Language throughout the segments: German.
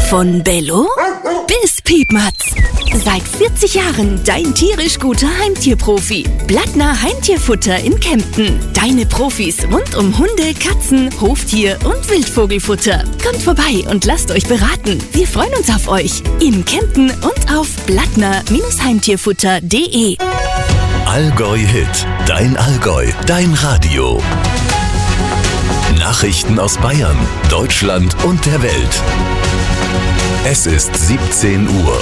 Von Bello bis Piepmatz. Seit 40 Jahren dein tierisch guter Heimtierprofi. Blattner Heimtierfutter in Kempten. Deine Profis rund um Hunde, Katzen, Hoftier und Wildvogelfutter. Kommt vorbei und lasst euch beraten. Wir freuen uns auf euch. In Kempten und auf blattner-heimtierfutter.de. Allgäu Hit. Dein Allgäu. Dein Radio. Nachrichten aus Bayern, Deutschland und der Welt. Es ist 17 Uhr.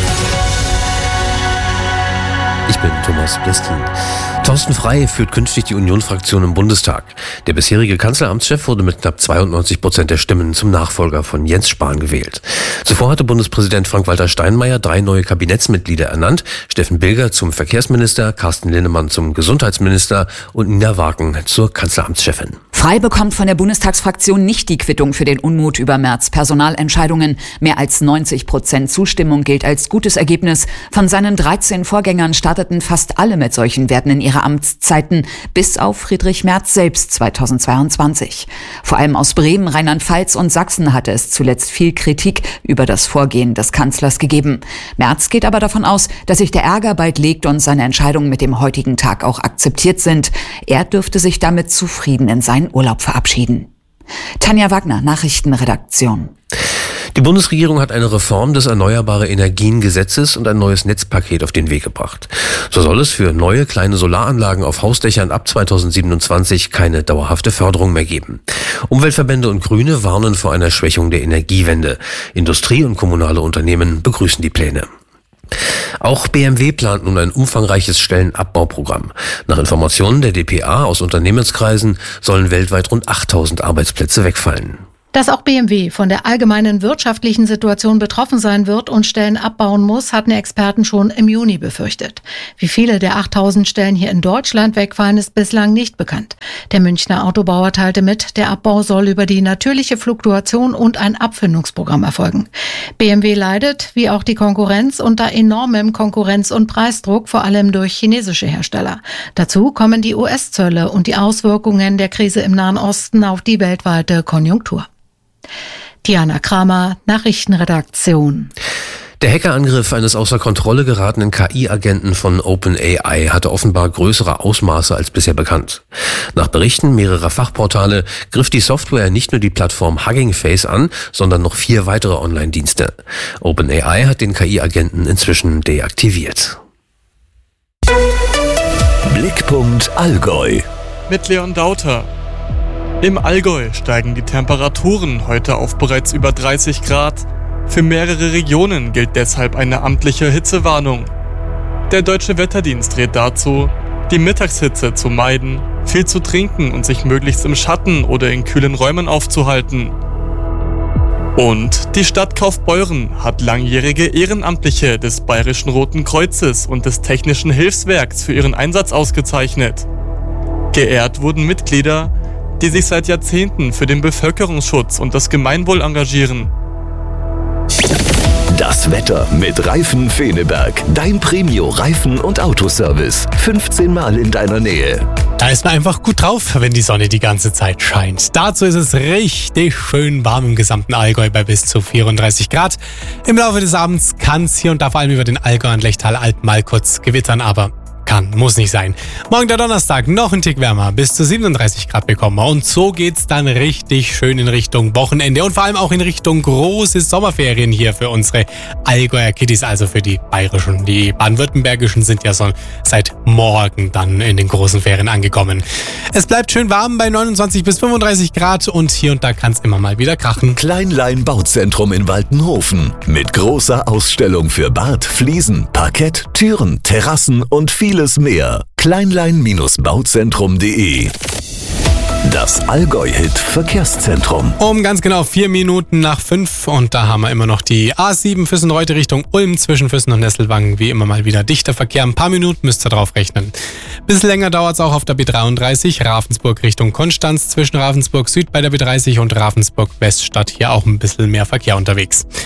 Ich bin Thomas Bleskin. Thorsten Frey führt künftig die Union-Fraktion im Bundestag. Der bisherige Kanzleramtschef wurde mit knapp 92% der Stimmen zum Nachfolger von Jens Spahn gewählt. Zuvor hatte Bundespräsident Frank-Walter Steinmeier 3 neue Kabinettsmitglieder ernannt. Steffen Bilger zum Verkehrsminister, Carsten Linnemann zum Gesundheitsminister und Nina Wagen zur Kanzleramtschefin. Frey bekommt von der Bundestagsfraktion nicht die Quittung für den Unmut über Merz' Personalentscheidungen. Mehr als 90% Zustimmung gilt als gutes Ergebnis. Von seinen 13 Vorgängern starteten fast alle mit solchen Werten in ihre Amtszeiten, bis auf Friedrich Merz selbst 2022. Vor allem aus Bremen, Rheinland-Pfalz und Sachsen hatte es zuletzt viel Kritik über das Vorgehen des Kanzlers gegeben. Merz geht aber davon aus, dass sich der Ärger bald legt und seine Entscheidungen mit dem heutigen Tag auch akzeptiert sind. Er dürfte sich damit zufrieden in seinen Urlaub verabschieden. Tanja Wagner, Nachrichtenredaktion. Die Bundesregierung hat eine Reform des Erneuerbare-Energien-Gesetzes und ein neues Netzpaket auf den Weg gebracht. So soll es für neue kleine Solaranlagen auf Hausdächern ab 2027 keine dauerhafte Förderung mehr geben. Umweltverbände und Grüne warnen vor einer Schwächung der Energiewende. Industrie und kommunale Unternehmen begrüßen die Pläne. Auch BMW plant nun ein umfangreiches Stellenabbauprogramm. Nach Informationen der dpa aus Unternehmenskreisen sollen weltweit rund 8.000 Arbeitsplätze wegfallen. Dass auch BMW von der allgemeinen wirtschaftlichen Situation betroffen sein wird und Stellen abbauen muss, hatten Experten schon im Juni befürchtet. Wie viele der 8.000 Stellen hier in Deutschland wegfallen, ist bislang nicht bekannt. Der Münchner Autobauer teilte mit, der Abbau soll über die natürliche Fluktuation und ein Abfindungsprogramm erfolgen. BMW leidet, wie auch die Konkurrenz, unter enormem Konkurrenz- und Preisdruck, vor allem durch chinesische Hersteller. Dazu kommen die US-Zölle und die Auswirkungen der Krise im Nahen Osten auf die weltweite Konjunktur. Diana Kramer, Nachrichtenredaktion. Der Hackerangriff eines außer Kontrolle geratenen KI-Agenten von OpenAI hatte offenbar größere Ausmaße als bisher bekannt. Nach Berichten mehrerer Fachportale griff die Software nicht nur die Plattform Hugging Face an, sondern noch 4 weitere Online-Dienste. OpenAI hat den KI-Agenten inzwischen deaktiviert. Blickpunkt Allgäu. Mit Leon Dauter. Im Allgäu steigen die Temperaturen heute auf bereits über 30 Grad. Für mehrere Regionen gilt deshalb eine amtliche Hitzewarnung. Der Deutsche Wetterdienst rät dazu, die Mittagshitze zu meiden, viel zu trinken und sich möglichst im Schatten oder in kühlen Räumen aufzuhalten. Und die Stadt Kaufbeuren hat langjährige Ehrenamtliche des Bayerischen Roten Kreuzes und des Technischen Hilfswerks für ihren Einsatz ausgezeichnet. Geehrt wurden Mitglieder, die sich seit Jahrzehnten für den Bevölkerungsschutz und das Gemeinwohl engagieren. Das Wetter mit Reifen Feneberg. Dein Premio-Reifen- und Autoservice. 15 Mal in deiner Nähe. Da ist man einfach gut drauf, wenn die Sonne die ganze Zeit scheint. Dazu ist es richtig schön warm im gesamten Allgäu bei bis zu 34 Grad. Im Laufe des Abends kann es hier und da vor allem über den Allgäu und Lechtal-Alb mal kurz gewittern, aber muss nicht sein. Morgen der Donnerstag noch ein Tick wärmer, bis zu 37 Grad bekommen wir. Und so geht's dann richtig schön in Richtung Wochenende und vor allem auch in Richtung große Sommerferien hier für unsere Allgäuer Kitties, also für die bayerischen. Die baden-württembergischen sind ja so seit morgen dann in den großen Ferien angekommen. Es bleibt schön warm bei 29 bis 35 Grad und hier und da kann es immer mal wieder krachen. Kleinlein Bauzentrum in Waltenhofen mit großer Ausstellung für Bad, Fliesen, Parkett, Türen, Terrassen und vieles mehr. Kleinlein-bauzentrum.de. Das Allgäu-Hit Verkehrszentrum. Um ganz genau 4 Minuten nach 5 und da haben wir immer noch die A7 Füssen-Reute Richtung Ulm zwischen Füssen und Nesselwangen. Wie immer mal wieder dichter Verkehr. Ein paar Minuten müsst ihr drauf rechnen. Bisschen länger dauert es auch auf der B33 Ravensburg Richtung Konstanz zwischen Ravensburg Süd bei der B30 und Ravensburg Weststadt. Hier auch ein bisschen mehr Verkehr unterwegs.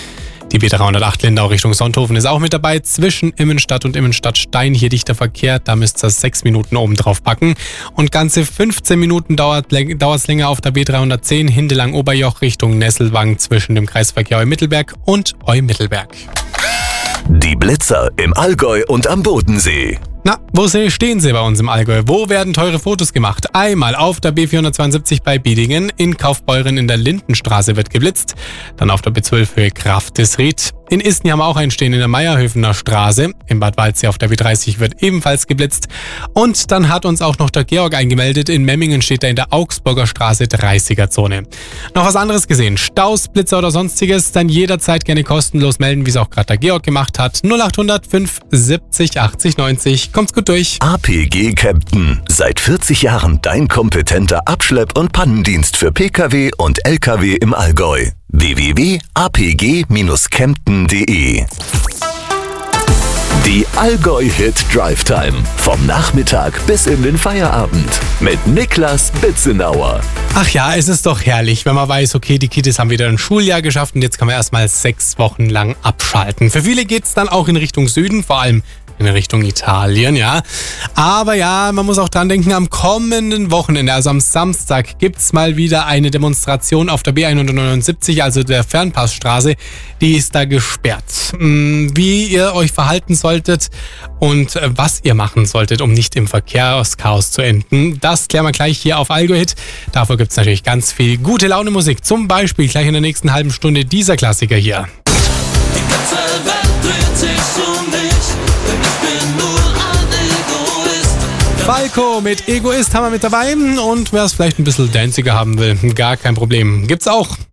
Die B308 Lindau Richtung Sonthofen ist auch mit dabei. Zwischen Immenstadt und Immenstadt-Stein hier dichter Verkehr. Da müsst ihr 6 Minuten oben drauf packen. Und ganze 15 Minuten dauert es länger auf der B310 Hindelang-Oberjoch Richtung Nesselwang zwischen dem Kreisverkehr Eu-Mittelberg und Eu-Mittelberg. Die Blitzer im Allgäu und am Bodensee. Na, wo stehen sie bei uns im Allgäu? Wo werden teure Fotos gemacht? Einmal auf der B472 bei Biedingen, in Kaufbeuren in der Lindenstraße wird geblitzt, dann auf der B12 Höhe Kraftisried. In Isny haben wir auch einen stehen in der Meierhöfener Straße. In Bad Waldsee auf der B30 wird ebenfalls geblitzt. Und dann hat uns auch noch der Georg eingemeldet. In Memmingen steht er in der Augsburger Straße 30er-Zone. Noch was anderes gesehen? Staus, Blitzer oder sonstiges? Dann jederzeit gerne kostenlos melden, wie es auch gerade der Georg gemacht hat. 0800 570 80 90. Kommt's gut durch. APG Kempten. Seit 40 Jahren dein kompetenter Abschlepp- und Pannendienst für Pkw und Lkw im Allgäu. www.apg-kempten.de. Die Allgäu-Hit Drive Time. Vom Nachmittag bis in den Feierabend. Mit Niklas Bitzenauer. Ach ja, es ist doch herrlich, wenn man weiß, okay, die Kiddies haben wieder ein Schuljahr geschafft und jetzt kann man erstmal 6 Wochen lang abschalten. Für viele geht's dann auch in Richtung Süden, vor allem in Richtung Italien, ja. Aber ja, man muss auch dran denken, am kommenden Wochenende, also am Samstag, gibt's mal wieder eine Demonstration auf der B179, also der Fernpassstraße. Die ist da gesperrt. Wie ihr euch verhalten solltet und was ihr machen solltet, um nicht im Verkehrschaos zu enden, das klären wir gleich hier auf Allgäu-Hit. Dafür gibt's natürlich ganz viel gute Laune Musik. Zum Beispiel gleich in der nächsten halben Stunde dieser Klassiker hier. Die ganze Welt dreht sich um mich. Falco mit Egoist haben wir mit dabei und wer es vielleicht ein bisschen danziger haben will, gar kein Problem. Gibt's auch.